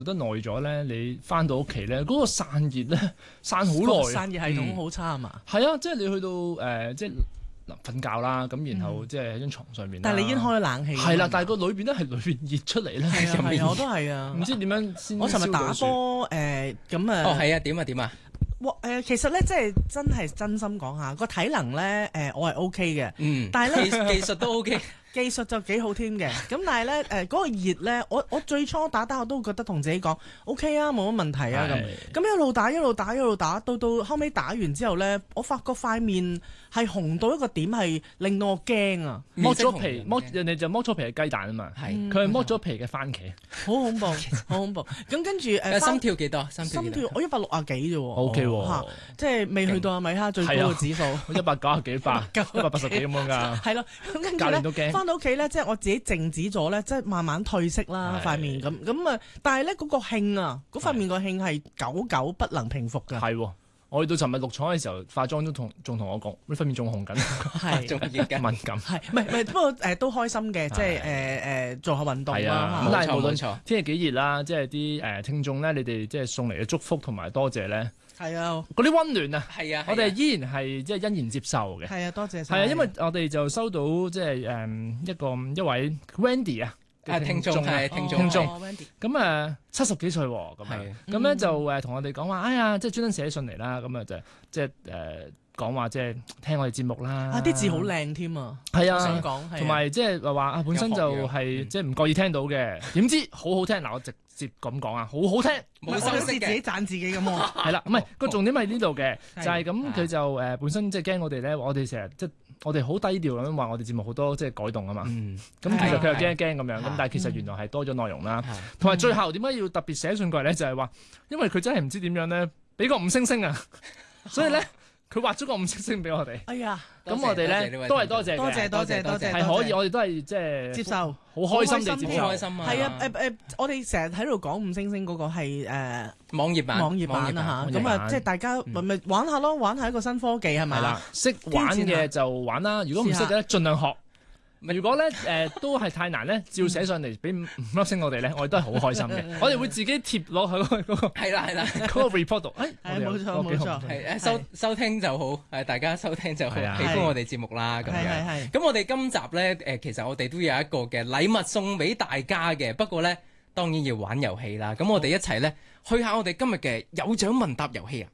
得耐咗咧，你翻到屋企咧，嗰個散熱咧散好耐， 散熱系統好差啊嘛。 係啊，即係你去到即係瞓覺啦，咁然後即係喺張床上面。 但係你已經開咗冷氣。 係啦，但係個裏邊咧係裏邊熱出嚟咧， 係啊，我都係啊。 唔知點樣先。 我尋日打波咁啊。 哦，係啊，點啊？ 其實咧，即係真心講下個體能咧，我係 O K 嘅，但係咧技術都 O K。 技術就幾好添嘅，咁但係咧嗰個熱咧，我最初打我都覺得同自己講 OK 啊，冇乜問題啊咁一路打，到後尾打完之後咧，我發覺塊面係紅到一個點，係令到我驚啊！ 剝咗皮，人哋就剝咗皮嘅雞蛋啊嘛，佢係剝咗皮嘅番茄， 好恐怖，好恐怖。咁跟住心跳幾多？心跳我160幾啫喎 ，OK 喎， 即係未去到阿米哈最高嘅指數 ，190幾180幾咁樣㗎， 係咯，咁跟住咧翻到屋企咧，即係我自己靜止咗咧，即係慢慢褪色啦塊面咁啊！但係咧嗰個興啊，嗰塊面個興係久久不能平復㗎。 係喎，我去到尋日錄廠嘅時候，化妝都仲同我講，你塊面仲紅緊， 係仲熱緊， 敏感。係唔係？不過都開心嘅，即係做下運動啦。 咁但係無論天氣幾熱啦，即係啲聽眾咧，你哋即係送嚟嘅祝福同埋多謝咧。 係啊， 嗰啲溫暖啊， 係啊， 我哋依然係即係欣然接受嘅。 係啊，多謝晒。 係啊，因為我哋就收到即係一位 Wendy 啊， 聽眾係聽眾， 咁70幾歲喎，咁咧就同我哋講話，哎呀，即係專登寫信嚟啦，咁就即係講話即係聽我哋節目啦。 啲字好靚添啊， 係啊， 想講， 同埋即係話啊，本身就係即係唔覺意聽到嘅，點知好好聽嗱，我直接咁講啊，好好聽， 冇收息嘅，自己讚自己咁喎。 係啦，唔係個重點係呢度嘅，就係咁佢就本身即係驚我哋咧，我哋成日即係我哋好低調咁樣話我哋節目好多即係改動啊嘛。咁其實佢又驚一驚咁樣，咁但係其實原來係多咗內容啦。同埋最後點解要特別寫信過嚟咧？就係話因為佢真係唔知點樣咧，俾個5星啊，所以咧。佢畫咗個5星俾我哋， 哎呀， 咁我哋咧都係多謝，係可以，我哋都係即係接受， 好開心地接受， 開心啊！ 係啊，我哋成日喺度講5星嗰個係網頁版啊嚇，咁啊即係大家咪玩下咯，玩下一個新科技係咪？ 係啦，識玩嘅就玩啦，如果唔識嘅咧，盡量學。如果咧都係太難咧，照寫上嚟俾5粒星我哋咧，我哋都係好開心嘅。我哋會自己貼落去嗰個係啦嗰個 report 度。 冇錯， 係收聽就好，大家收聽就好，喜歡我哋節目啦咁樣。咁我哋今集咧其實我哋都有一個嘅禮物送俾大家嘅，不過咧當然要玩遊戲啦。咁我哋一齊咧去下我哋今日嘅有獎問答遊戲啊！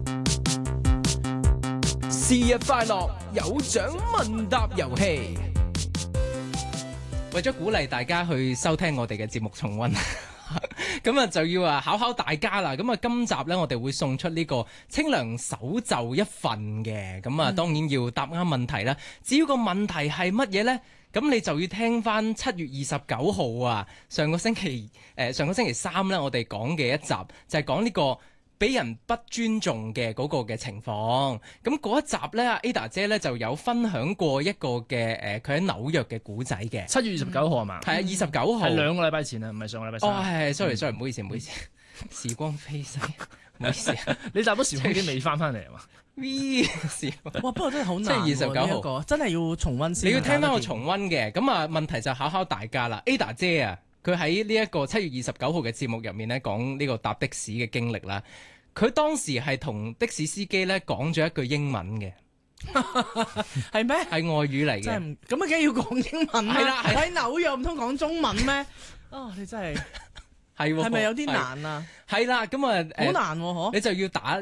是日快樂有獎問答遊戲。 為咗鼓勵大家去收聽我哋嘅節目重溫，咁啊就要考大家啦。咁啊今集呢，我哋會送出呢個清涼手袖一份嘅。咁啊當然要答啱問題啦。至於個問題係乜嘢呢？咁你就要聽翻7月29號啊，上個星期三呢，我哋講嘅一集就係講呢個俾人不尊重嘅嗰個嘅情況，咁嗰一集咧 Ada 姐咧就有分享過一個嘅佢喺紐約嘅古仔嘅。 7月29號係嘛？ 係啊，29號。係 2個禮拜前啊，唔係上個禮拜三。 哦，係 sorry，唔好意思，時光飛逝，唔好意思。 你搭咗時光機未翻嚟啊嘛？ 哇！不過真係好難。7月29號真係要重溫先。 你要聽翻個重溫嘅，咁啊問題就考大家啦 ，Ada 姐啊。佢喺呢一個7月29號嘅節目入面咧，講呢個搭的士嘅經歷啦。佢當時係同的士司機咧講咗一句英文嘅， 係咩？ 係外語嚟嘅。 咁啊，梗係要講英文啦。 係啦， 喺紐約唔通講中文咩？你真係係咪有啲難啊？ 係啦，咁啊， 好難喎， 你就要打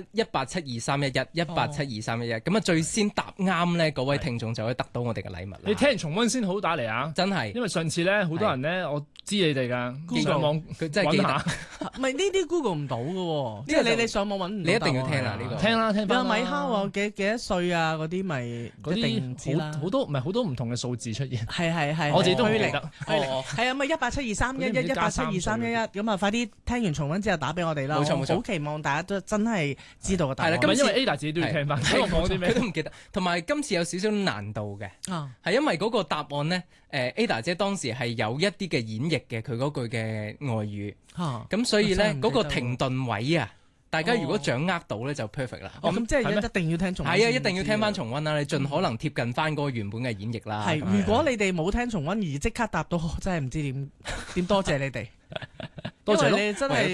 1872311，1872311，咁啊最先答啱咧，嗰位聽眾就可以得到我哋嘅禮物啦。 你聽完重溫先好打嚟啊！ 真係， 因為上次咧好多人咧，我知你哋㗎，上網佢真係記得。 唔係呢啲 Google 唔到嘅喎，即係你上網揾唔到。 你一定要聽啦呢個。 聽啦，聽翻。 有米哈話幾多歲啊？嗰啲咪嗰啲好多唔同嘅數字出現。 係， 我自己都唔記得。 係啊，咪1872311，1872311，咁啊快啲聽完重溫之後打俾我哋啦。 冇錯， 好期望大家都真係知道嘅答案。 係啦，咁因為 Ada 自己都要聽翻， 我講啲咩都唔記得。同埋今次有少少難度嘅，係因為嗰個答案咧，Ada 姐當時係有一啲嘅演繹嘅，佢嗰句嘅外語。咁所以咧嗰個停頓位啊，大家如果掌握到咧就 perfect 啦。 咁即係一定要聽重溫。 係啊，一定要聽翻重溫啦，你盡可能貼近翻嗰個原本嘅演繹啦。 係，如果你哋冇聽重溫而即刻答到，真係唔知點多謝你哋。 多謝咯。 因為你真係